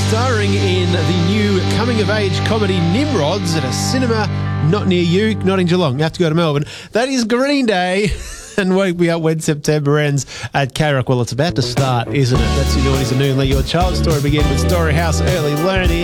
starring in the new coming-of-age comedy Nimrods at a cinema not near you, not in Geelong. You have to go to Melbourne. That is Green Day. And wake me up when September ends at K-Rock. Well, it's about to start, isn't it? That's your Naughties and Noon. Let your child's story begin with Storyhouse Early Learning.